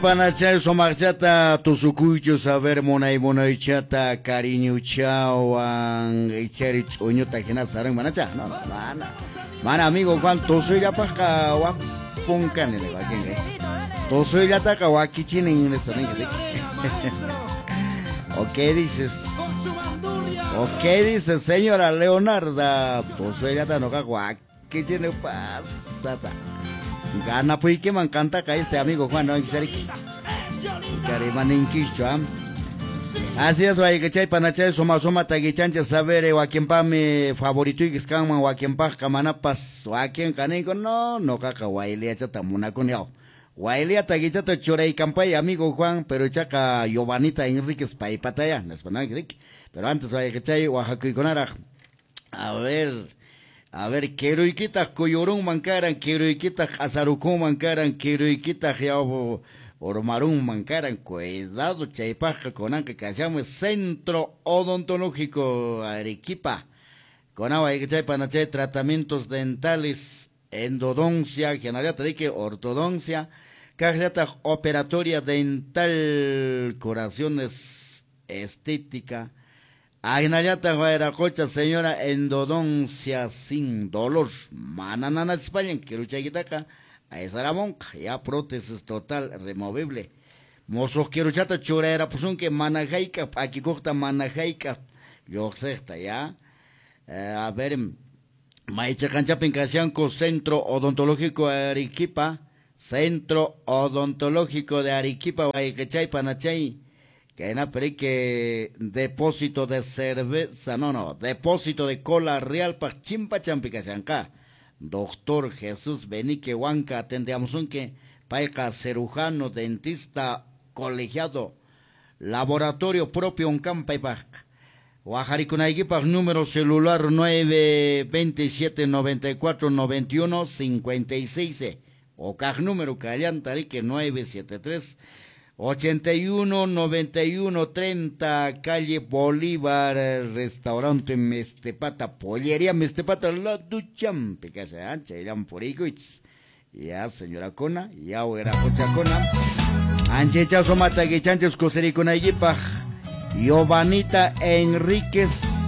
Panachay somarchata tusukucho saber monay chata cariño chawan ichari chuñota hina sarang manacha no mana amigo Juan tosoy ya pa wa punkan le va que tosoy ya ta wa kichinin en esa Ok dices señora Leonarda tosoy ya ta no ka wa kichine pasata gana pues que me encanta que este amigo Juan no así es, vaya que chay panachay soma taguichancha saber quien pa mi favorito y que escama o quien pa camanapas o quien canico no caca guailia chata muna con yao guailia taguichato chorei campay amigo Juan pero chaca Giovanita Enríquez pa pataya no es pero antes vaya que chay Oaxaca y conara a ver, quiero y quita coyorón mancaran, quiero y quita azarucón mancaran, quiero y quita geabo ormarún mancaran, cuidado chaipaja con anque que llame Centro Odontológico Arequipa. Con agua que chay panachay tratamientos dentales, endodoncia, que ortodoncia, cajlata operatoria dental, curaciones estética. Agnayata Guayracocha, señora, endodoncia sin dolor. Mananana España, que lucha guitaca, a esa la monca, ya prótesis total, removible. Mozos que luchata churera, pues un que manajaica, aquí corta manajaica, yo sé, ya. A ver, Maicha Cancha Pincasianco, Centro Odontológico de Arequipa, Centro Odontológico de Arequipa, Guayacachay, Panachay. Que depósito de cerveza, depósito de cola real para chimpa champicachanca. Doctor Jesús Benique Huanca, atendemos un que paika cirujano, dentista, colegiado, laboratorio propio un campa y pac. Oaxaricunaiguipa, número celular 927 94 91 56. O caj número Callantarique 973 81 91 30, calle Bolívar, restaurante Mestepata, pollería Mestepata, la duchampe, que se ancha, irán por iguits. Ya, señora Cona, ya, era Cocha Cona. Anchecha somata que chanches cosericona y Giovanita Enríquez.